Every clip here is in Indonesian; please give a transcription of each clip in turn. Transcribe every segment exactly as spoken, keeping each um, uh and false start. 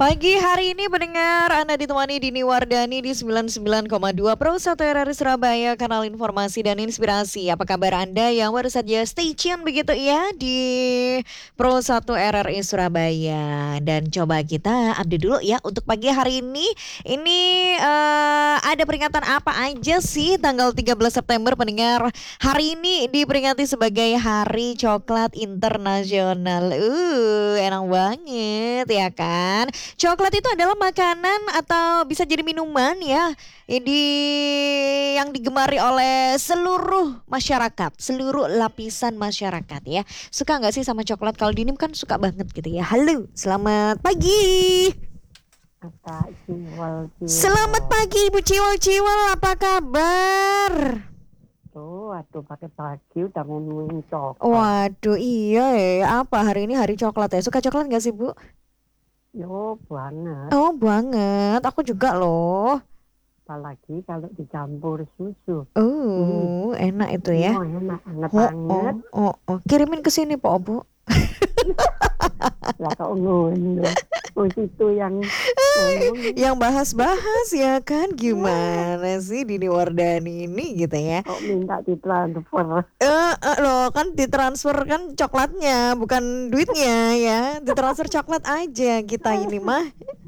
Pagi hari ini pendengar, Anda ditemani Dini Wardani di sembilan puluh sembilan koma dua Pro satu R R I Surabaya, kanal informasi dan inspirasi. Apa kabar Anda yang baru saja stay tune begitu ya di Pro satu R R I Surabaya. Dan coba kita update dulu ya untuk pagi hari ini. Ini eh, ada peringatan apa aja sih tanggal tiga belas September pendengar? Hari ini diperingati sebagai Hari Coklat Internasional. Uh, enak banget ya kan? Coklat itu adalah makanan atau bisa jadi minuman ya, ini yang digemari oleh seluruh masyarakat, seluruh lapisan masyarakat ya. Suka nggak sih sama coklat? Kalau Dinim kan suka banget gitu ya. Halo, selamat pagi. Kata ciwal-ciwal. Selamat pagi Ibu Ciwal-Ciwal, apa kabar? Tuh, aduh pakai pagi udah ngomongin coklat. Waduh, iya ya. Apa hari ini hari coklat ya? Suka coklat nggak sih Bu? Yo, banget. Oh banget, aku juga loh. Apalagi kalau dicampur susu. Oh, Hmm. enak itu ya. Oh, enak, enak Oh, banget. oh, oh, oh. Kirimin ke sini, Po, Bu. Lah kok ngono. Oh, itu yang yang bahas-bahas ya kan, gimana sih Dini Wardani ini gitu ya. Kok minta ditransfer? Eh, eh loh kan ditransfer kan coklatnya, bukan duitnya ya. Ditransfer coklat aja kita ini mah.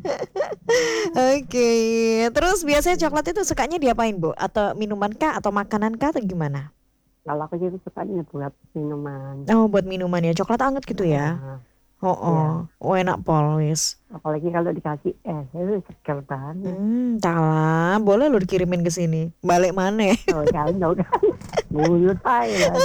Oke, terus biasanya coklat itu sukanya diapain Bu? Atau minuman kah atau makanan kah atau gimana? Kalau aku jadi sukanya buat minuman. Oh, buat minuman ya, coklat anget gitu ya. Nah, Oh, oh, ya. oh enak pol wis. Apalagi kalau dikasih es, itu seger banget. Hmm, tala, boleh lo dikirimin ke sini. Balik mana? Oh, jangan dong kan. Mulut Thailand.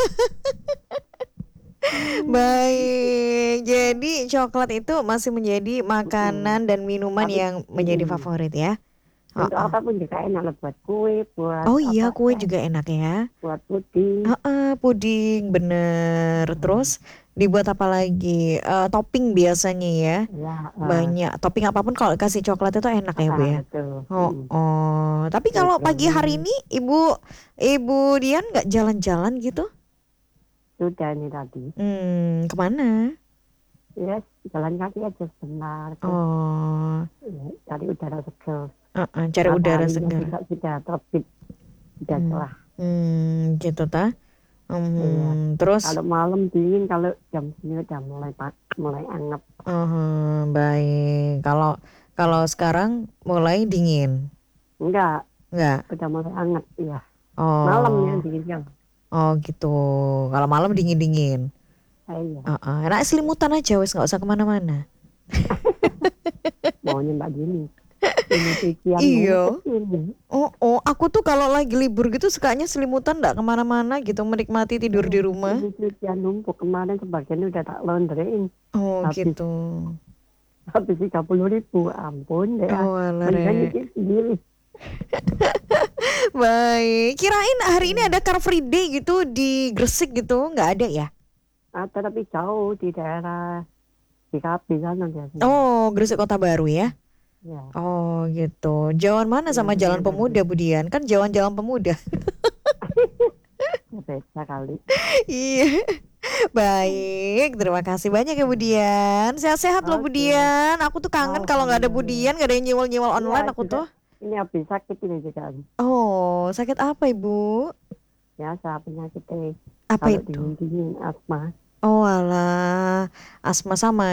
Baik, jadi coklat itu masih menjadi makanan dan minuman Tapi, yang menjadi mm, favorit ya. Oh, untuk oh. apapun juga enak loh, buat kue, buat Oh iya, apa, kue eh, juga enak ya. buat puding. Oh, oh, puding bener. Terus dibuat apa lagi? Eh, topping biasanya ya. Ya, eh, Banyak topping apapun kalau kasih coklat itu enak ya Bu ah, ya. betul. Oh, Mm. oh. Tapi kalau Betul. pagi hari ini Ibu Ibu Dian nggak jalan-jalan gitu? Sudah nih tadi. Hmm, kemana? Ya, jalan kaki aja sebentar. Terus, Oh, ya, cari udara segar. uh, uh, cari udara Mataharinya segar. juga sudah terbit, sudah Hmm, cerah. hmm, gitu ta. Hmm, Iya. terus, Kalau malam dingin, kalau jam segini udah mulai pak, mulai anget. uh, baik. Kalau kalau sekarang mulai dingin, Enggak, nggak? udah mulai anget, ya. Oh, Malamnya dingin kan. oh gitu. Kalau malam dingin-dingin. Ah, iya. Uh, uh. Enak selimutan aja, wes nggak usah kemana-mana. Maunya Mbak Dini. Ini pikiran Iya. ini. Oh, oh, aku tuh kalau lagi libur gitu sukanya selimutan nggak kemana-mana gitu, menikmati tidur di rumah. Ini cucian numpuk kemarin sebagian udah tak laundryin. Oh Habis- gitu. Habis tiga puluh ribu, ampun deh. Oh alah, Mendingan Re. nyicil sendiri. Baik, kirain hari ini ada Car Free Day gitu di Gresik gitu, nggak ada ya? Ada tapi jauh di daerah di Kapi sana biasanya. Oh, Gresik Kota Baru ya? Ya, Oh gitu. Jalan mana sama Iya, Jalan iya, Pemuda Budian? Kan jalan-jalan pemuda. beda kali. Iya. Baik, terima kasih banyak ya Budian. Sehat-sehat loh Oke. Budian. Aku tuh kangen kalau nggak ada Budian, nggak ada yang nyiwal-nyiwal online Iya, aku juga. tuh. Ini habis sakit ini juga. Oh, sakit apa Ibu? Biasa penyakit eh, Apa kalau itu? dingin-dingin asma. Oh alah, asma sama